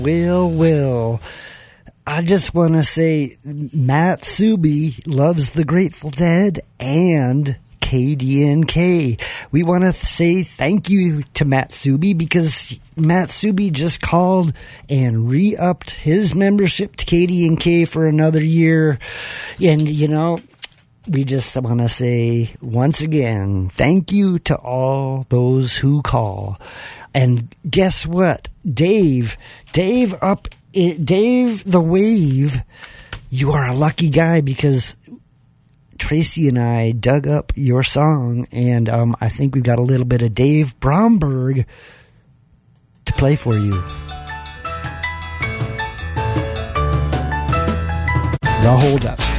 Will. I just want to say Matt Suby loves the Grateful Dead and KDNK. We want to say thank you to Matt Suby because Matt Suby just called and re-upped his membership to KDNK for another year. And, you know, we just want to say once again, thank you to all those who call. And guess what? Dave the Wave, you are a lucky guy because Tracy and I dug up your song, and I think we've got a little bit of Dave Bromberg to play for you. Now hold up.